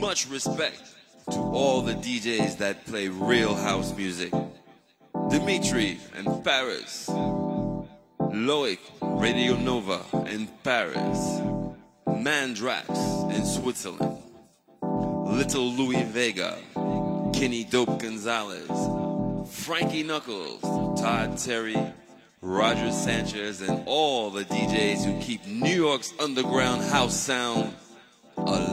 much respect to all the DJs that play real house music. Dimitri in Paris, Loic, Radio Nova in Paris, Mandrax in Switzerland, Little Louis Vega, Kenny Dope Gonzalez, Frankie Knuckles, Todd Terry, Roger Sanchez, and all the DJs who keep New York's underground house sound alive.